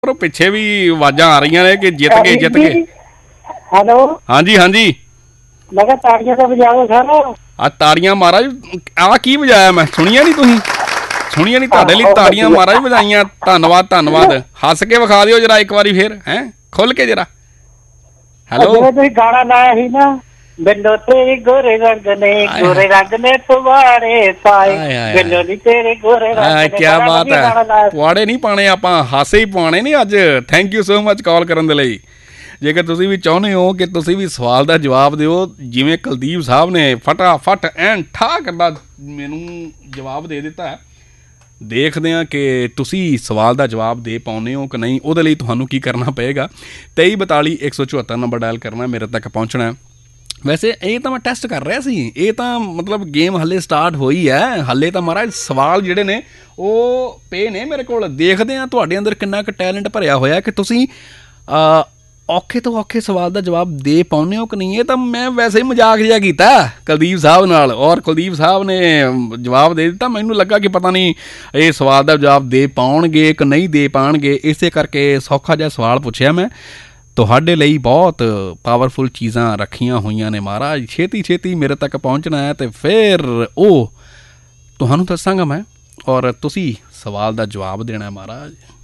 ਪਰ ਪਿੱਛੇ ਵੀ ਆਵਾਜ਼ਾਂ ਆ ਰਹੀਆਂ ਨੇ ਕਿ ਜਿੱਤ ਗਏ ਜਿੱਤ ਗਏ। ਹੈਲੋ ਹਾਂਜੀ ਹਾਂਜੀ ਮੈਂ ਕਿਹਾ ਤਾੜੀਆਂ ਤਾਂ ਵਜਾਓ ਸਰ। ਆ ਤਾੜੀਆਂ ਮਹਾਰਾਜ, ਆ ਕੀ ਵਜਾਇਆ ਮੈਂ? ਸੁਣੀਆਂ ਨਹੀਂ ਤੁਸੀਂ? ਸੁਣੀਆਂ ਨਹੀਂ? ਤੁਹਾਡੇ ਲਈ ਤਾੜੀਆਂ ਮਹਾਰਾਜ ਵਜਾਈਆਂ। ਧੰਨਵਾਦ ਧੰਨਵਾਦ। ਹੱਸ ਕੇ ਵਿਖਾ ਦਿਓ ਜਰਾ ਇੱਕ ਵਾਰੀ ਫੇਰ, ਹੈ ਖੁੱਲ ਕੇ ਜਰਾ। ਹੈਲੋ ਤੁਸੀਂ ਗਾਣਾ ਲਾਇਆ ਸੀ ਨਾ, ਮੈਨੂੰ ਤੇਰੇ ਗੋਰੇ ਰੰਗ ਨੇ ਪੁਆੜੇ ਪਾਏ, ਮੈਨੂੰ ਨੀ ਤੇਰੇ ਗੋਰੇ ਰੰਗ। ਕੀ ਬਾਤ ਹੈ। ਪੁਆੜੇ ਨਹੀਂ ਪਾਣੇ ਆਪਾਂ, ਹਾਸੇ ਹੀ ਪਾਉਣੇ ਨੇ ਅੱਜ। ਥੈਂਕ ਯੂ ਸੋ ਮਚ ਕਾਲ ਕਰਨ ਦੇ ਲਈ। ਜੇਕਰ ਤੁਸੀਂ ਵੀ ਚਾਹੁੰਦੇ ਹੋ ਕਿ ਤੁਸੀਂ ਵੀ ਸਵਾਲ ਦਾ ਜਵਾਬ ਦਿਓ, ਜਿਵੇਂ ਕੁਲਦੀਪ ਸਾਹਿਬ ਨੇ ਫਟਾਫਟ ਐਨ ਠਾ ਕਰਦਾ ਮੈਨੂੰ ਜਵਾਬ ਦੇ ਦਿੱਤਾ ਹੈ, ਦੇਖਦੇ ਹਾਂ ਕਿ ਤੁਸੀਂ ਸਵਾਲ ਦਾ ਜਵਾਬ ਦੇ ਪਾਉਂਦੇ ਹੋ ਕਿ ਨਹੀਂ। ਉਹਦੇ ਲਈ ਤੁਹਾਨੂੰ ਕੀ ਕਰਨਾ ਪਏਗਾ, 2342 174 ਨੰਬਰ ਡਾਇਲ ਕਰਨਾ, ਮੇਰੇ ਤੱਕ ਪਹੁੰਚਣਾ। ਵੈਸੇ ਇਹ ਤਾਂ ਮੈਂ ਟੈਸਟ ਕਰ ਰਿਹਾ ਸੀ, ਇਹ ਤਾਂ ਮਤਲਬ ਗੇਮ ਹਾਲੇ ਸਟਾਰਟ ਹੋਈ ਹੈ, ਹਾਲੇ ਤਾਂ ਮਹਾਰਾਜ ਸਵਾਲ ਜਿਹੜੇ ਨੇ ਉਹ ਪਏ ਨੇ ਮੇਰੇ ਕੋਲ। ਦੇਖਦੇ ਹਾਂ ਤੁਹਾਡੇ ਅੰਦਰ ਕਿੰਨਾ ਕੁ ਟੈਲੈਂਟ ਭਰਿਆ ਹੋਇਆ ਕਿ ਤੁਸੀਂ ਔਖੇ ਤੋਂ ਔਖੇ ਸਵਾਲ ਦਾ ਜਵਾਬ ਦੇ ਪਾਉਂਦੇ ਹੋ ਕਿ ਨਹੀਂ। ਇਹ ਤਾਂ ਮੈਂ ਵੈਸੇ ਹੀ ਮਜ਼ਾਕ ਜਿਹਾ ਕੀਤਾ ਕੁਲਦੀਪ ਸਾਹਿਬ ਨਾਲ, ਔਰ ਕੁਲਦੀਪ ਸਾਹਿਬ ਨੇ ਜਵਾਬ ਦੇ ਦਿੱਤਾ। ਮੈਨੂੰ ਲੱਗਾ ਕਿ ਪਤਾ ਨਹੀਂ ਇਹ ਸਵਾਲ ਦਾ ਜਵਾਬ ਦੇ ਪਾਉਣਗੇ ਕਿ ਨਹੀਂ ਦੇ ਪਾਉਣਗੇ, ਇਸੇ ਕਰਕੇ ਸੌਖਾ ਜਿਹਾ ਸਵਾਲ ਪੁੱਛਿਆ ਮੈਂ। ਤੁਹਾਡੇ ਲਈ ਬਹੁਤ ਪਾਵਰਫੁਲ ਚੀਜ਼ਾਂ ਰੱਖੀਆਂ ਹੋਈਆਂ ਨੇ ਮਹਾਰਾਜ, ਛੇਤੀ ਛੇਤੀ ਮੇਰੇ ਤੱਕ ਪਹੁੰਚਣਾ ਹੈ ਅਤੇ ਫਿਰ ਉਹ ਤੁਹਾਨੂੰ ਦੱਸਾਂਗਾ ਮੈਂ, ਔਰ ਤੁਸੀਂ ਸਵਾਲ ਦਾ ਜਵਾਬ ਦੇਣਾ ਮਹਾਰਾਜ।